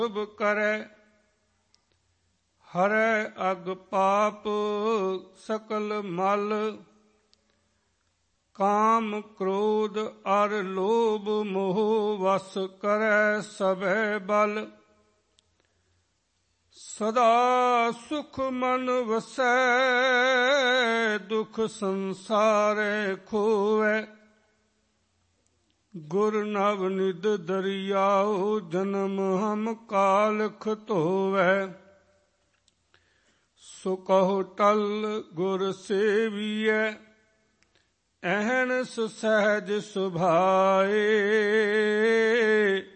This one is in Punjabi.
ਸਭ ਕਰੈ। ਹਰੈ ਅਗ ਪਾਪ ਸਕਲ ਮਲ। ਕਾਮ ਕ੍ਰੋਧ ਅਰ ਲੋਭ ਮੋਹ ਵਸ ਕਰੈ ਸਭੈ ਬਲ। ਸਦਾ ਸੁਖ ਮਨ ਵਸੈ ਦੁਖ ਸੰਸਾਰੈ ਖੋਵੈ। ਗੁਰ ਨਵ ਨਿਧ ਦਰਿਆਉ ਜਨਮ ਹਮ ਕਾਲਖ ਧੋਵੈ। ਸੋ ਕਹੋ ਟਲ ਗੁਰ ਸੇਵੀਐ ਅਹਨਿ ਸਹਿਜ ਸੁਭਾਏ।